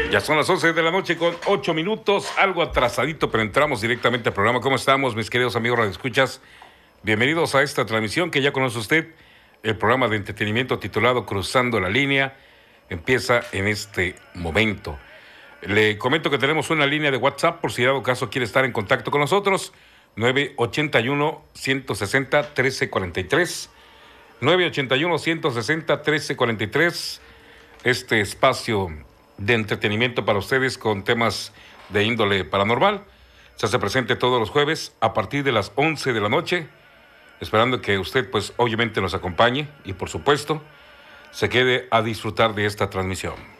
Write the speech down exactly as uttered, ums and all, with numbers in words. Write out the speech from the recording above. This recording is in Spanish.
Ya son las once de la noche con ocho minutos, algo atrasadito, pero entramos directamente al programa. ¿Cómo estamos, mis queridos amigos radioescuchas? Bienvenidos a esta transmisión que ya conoce usted, el programa de entretenimiento titulado Cruzando la Línea. Empieza en este momento. Le comento que tenemos una línea de WhatsApp por si dado caso quiere estar en contacto con nosotros. nueve ocho uno, uno seis cero, uno tres cuatro tres. nueve ocho uno, uno seis cero, uno tres cuatro tres. Este espacio de entretenimiento para ustedes con temas de índole paranormal se hace presente todos los jueves a partir de las once de la noche, esperando que usted pues obviamente nos acompañe y por supuesto se quede a disfrutar de esta transmisión.